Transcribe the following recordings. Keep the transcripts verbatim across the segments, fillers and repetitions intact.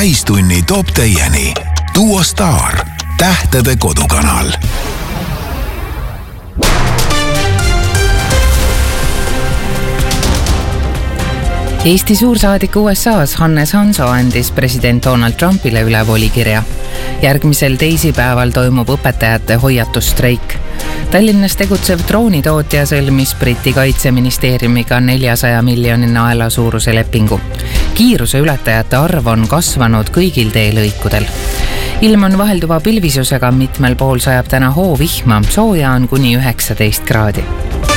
täistunni toob teieni Duo Star, tähtede kodukanal. Eesti suursaadik U S A-s Hannes Hanso andis president Donald Trumpile üle volikirja. Järgmisel teisipäeval toimub õpetajate hoiatusstreik. Tallinnas tegutsev droonitootja sõlmis Briti kaitseministeeriumiga neljasaja miljoni naela suuruse lepingu. Kiiruse ületajate arv on kasvanud kõigil teelõikudel. Ilm on vahelduva pilvisusega, mitmel pool sajab täna hoovihma, sooja on kuni üheksateist kraadi.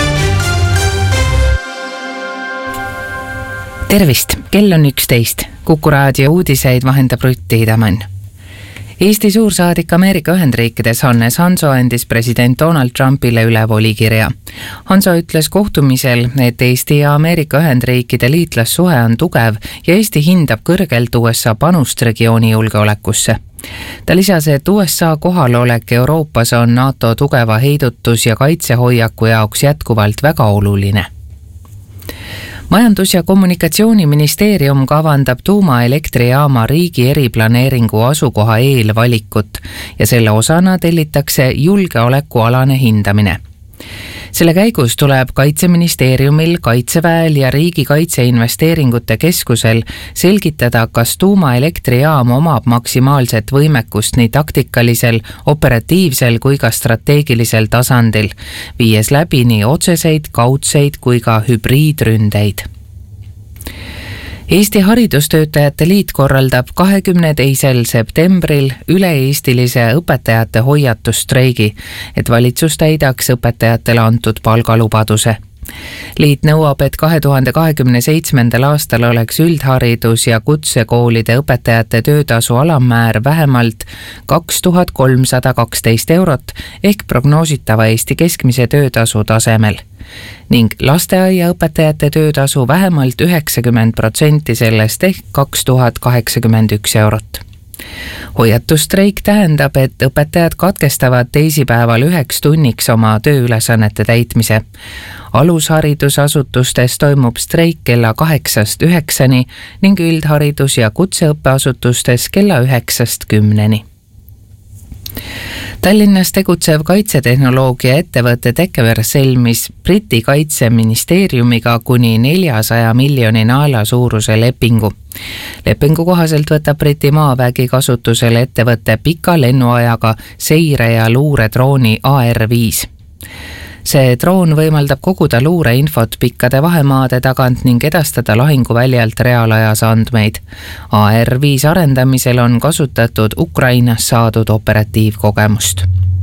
Tervist, kell on üksteist. Kuku raadio uudiseid vahendab Rutt Tiidemann. Eesti suursaadik Ameerika Ühendriikides Hannes Hanso andis president Donald Trumpile üle volikirja. Hanso ütles kohtumisel, et Eesti ja Ameerika Ühendriikide liitlassuhe on tugev ja Eesti hindab kõrgelt U S A panust regiooni julgeolekusse. Ta lisas, et U S A kohalolek Euroopas on NATO tugeva heidutus ja kaitsehoiaku jaoks jätkuvalt väga oluline. Majandus- ja kommunikatsiooniministeerium kavandab tuumaelektrijaama riigi eriplaneeringu asukoha eelvalikut ja selle osana tellitakse julgeolekualane hindamine. Selle käigus tuleb Kaitseministeeriumil, Kaitseväel ja Riigi Kaitseinvesteeringute Keskusel selgitada, kas tuumaelektrijaam omab maksimaalset võimekust nii taktikalisel, operatiivsel kui ka strateegilisel tasandil, viies läbi nii otseseid, kaudseid kui ka hübriidründeid. Eesti Haridustöötajate Liit korraldab kahekümne teisel septembril üle-eestilise õpetajate hoiatusstreigi, et valitsus täidaks õpetajatele antud palgalubaduse. Liit nõuab, et kahe tuhande kahekümne seitsmendal aastal oleks üldharidus- ja kutsekoolide õpetajate töötasu alammäär vähemalt kaks tuhat kolmsada kaksteist eurot ehk prognoositava Eesti keskmise töötasu tasemel ning lasteaia õpetajate töötasu vähemalt üheksakümmend protsenti sellest ehk kaks tuhat kaheksakümmend üks eurot. Hoiatusstreik tähendab, et õpetajad katkestavad teisipäeval üheks tunniks oma tööülesannete täitmise. Alusharidusasutustes toimub streik kella kaheksast üheksani ning üldharidus- ja kutseõppeasutustes kella üheksast kümneni. Tallinnas tegutsev kaitsetehnoloogia ettevõte Tekever sõlmis Briti kaitseministeeriumiga kuni neljasaja miljoni naela suuruse lepingu. Lepingu kohaselt võtab Briti maavägi kasutusele ettevõtte pika lennuajaga seire- ja luuredrooni A R viis. See droon võimaldab koguda luureinfot pikkade vahemaade tagant ning edastada lahinguväljalt reaalajas andmeid. A R viis arendamisel on kasutatud Ukrainas saadud operatiivkogemust.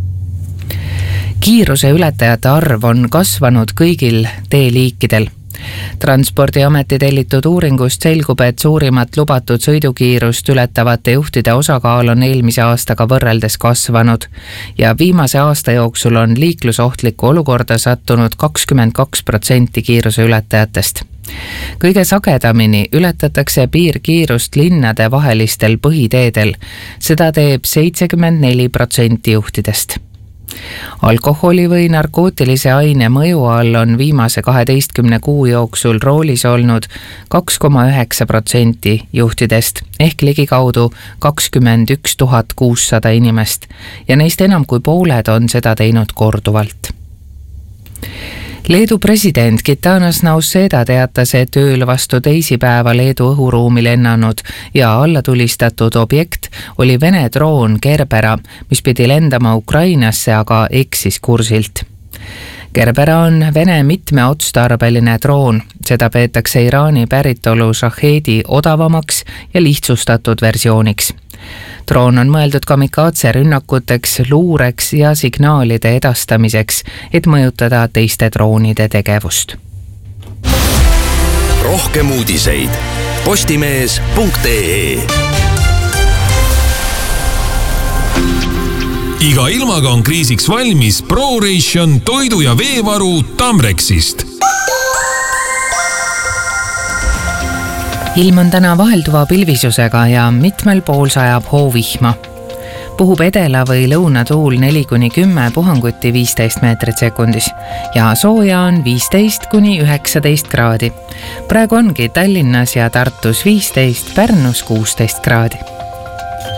Kiiruse ületajate arv on kasvanud kõigil teeliikidel. Transpordiameti tellitud uuringust selgub, et suurimat lubatud sõidukiirust ületavate juhtide osakaal on eelmise aastaga võrreldes kasvanud ja viimase aasta jooksul on liiklusohtlikku olukorda sattunud kakskümmend kaks protsenti kiiruse ületajatest. Kõige sagedamini ületatakse piirkiirust linnade vahelistel põhiteedel, seda teeb seitsekümmend neli protsenti juhtidest. Alkoholi või narkootilise aine mõju all on viimase kaheteistkümne kuu jooksul roolis olnud kaks koma üheksa protsenti juhtidest ehk ligikaudu kakskümmend üks tuhat kuussada inimest ja neist enam kui pooled on seda teinud korduvalt. Leedu president Gitanas Nausėda teatas, et ööl vastu teisipäeva Leedu õhuruumi lennanud ja allatulistatud objekt oli Vene droon Kerbera, mis pidi lendama Ukrainasse, aga eksis kursilt. Kerbera on Vene mitmeotstarbeline droon, seda peetakse Iraani päritolu Shahedi odavamaks ja lihtsustatud versiooniks. Droon on mõeldud kamikaatse rünnakuteks, luureks ja signaalide edastamiseks, et mõjutada teiste droonide tegevust. Rohkem uudiseid postimees punkt ee. Iga ilmaga on kriisiks valmis ProRation toidu- ja veevaru Tamrexist. Ilm on täna vahelduva pilvisusega ja mitmel pool sajab hoovihma. Puhub edela või lõunatuul neli kuni kümme, puhanguti viisteist meetrit sekundis ja sooja on viisteist kuni üheksateist kraadi. Praegu ongi Tallinnas ja Tartus viisteist, Pärnus kuusteist kraadi.